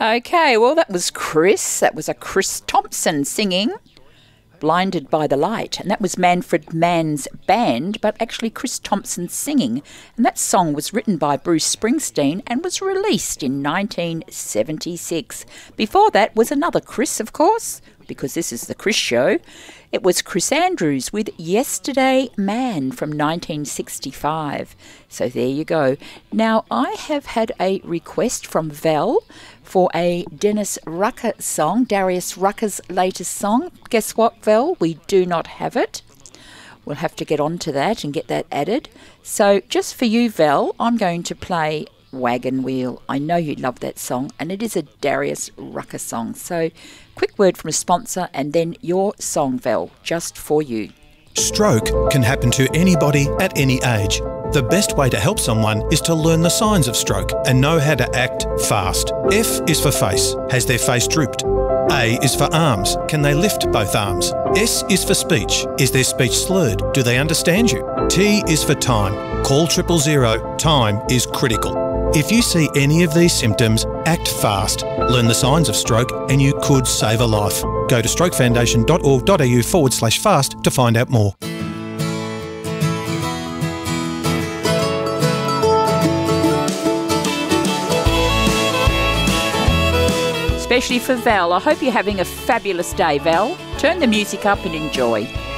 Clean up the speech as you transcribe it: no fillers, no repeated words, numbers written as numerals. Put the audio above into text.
Okay, well, that was Chris. That was a Chris Thompson singing Blinded by the Light. And that was Manfred Mann's band, but actually Chris Thompson singing. And that song was written by Bruce Springsteen and was released in 1976. Before that was another Chris, of course, because this is the Chris Show. It was Chris Andrews with Yesterday Man from 1965. So there you go. Now, I have had a request from Val for a Dennis Rucker song, Darius Rucker's latest song. Guess what, Val? We do not have it. We'll have to get on to that and get that added. So just for you, Val, I'm going to play Wagon Wheel. I know you love that song, and it is a Darius Rucker song. So quick word from a sponsor and then your song, Val, just for you. Stroke can happen to anybody at any age. The best way to help someone is to learn the signs of stroke and know how to act fast. F is for face. Has their face drooped? A is for arms. Can they lift both arms? S is for speech. Is their speech slurred? Do they understand you? T is for time. Call 000. Time is critical. If you see any of these symptoms, act fast. Learn the signs of stroke and you could save a life. Go to strokefoundation.org.au/fast to find out more. Especially for Val. I hope you're having a fabulous day, Val. Turn the music up and enjoy.